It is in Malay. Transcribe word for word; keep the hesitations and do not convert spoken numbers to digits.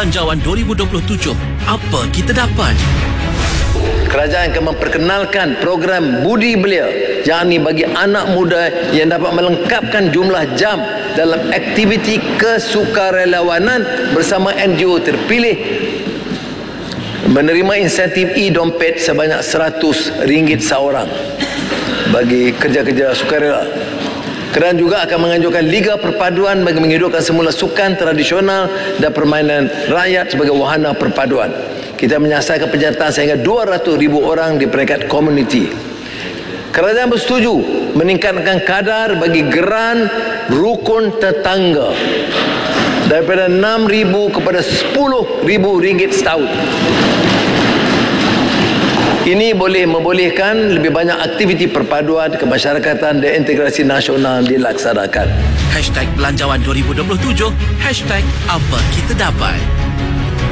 Belanjawan dua ribu dua puluh tujuh. Apa kita dapat? Kerajaan akan memperkenalkan program Budi Belia, yakni bagi anak muda yang dapat melengkapkan jumlah jam dalam aktiviti kesukarelawanan bersama N G O terpilih menerima insentif e-dompet sebanyak seratus ringgit seorang bagi kerja-kerja sukarela. Kerajaan juga akan menganjurkan Liga Perpaduan bagi menghidupkan semula sukan tradisional dan permainan rakyat sebagai wahana perpaduan. Kita menyasarkan penyertaan sehingga dua ratus ribu orang di peringkat komuniti. Kerajaan bersetuju meningkatkan kadar bagi geran rukun tetangga daripada enam ribu kepada sepuluh ribu ringgit setahun. Ini boleh membolehkan lebih banyak aktiviti perpaduan kemasyarakatan dan integrasi nasional dilaksanakan. Hashtag Belanjawan dua ribu dua puluh tujuh. Hashtag Apa Kita Dapat.